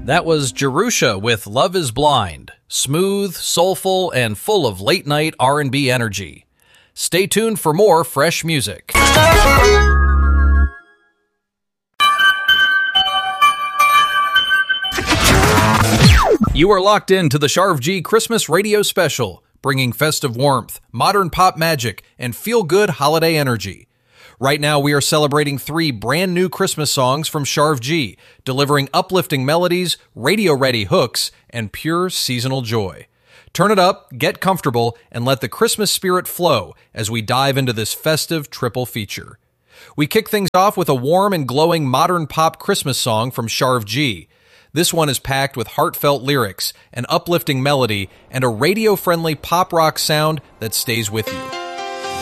That was Jerusha with Love is Blind. Smooth, soulful, and full of late-night R&B energy. Stay tuned for more fresh music. You are locked in to the Sharv G Christmas Radio Special, bringing festive warmth, modern pop magic, and feel-good holiday energy. Right now, we are celebrating 3 brand new Christmas songs from Sharv G, delivering uplifting melodies, radio-ready hooks, and pure seasonal joy. Turn it up, get comfortable, and let the Christmas spirit flow as we dive into this festive triple feature. We kick things off with a warm and glowing modern pop Christmas song from Sharv G. This one is packed with heartfelt lyrics, an uplifting melody, and a radio-friendly pop rock sound that stays with you.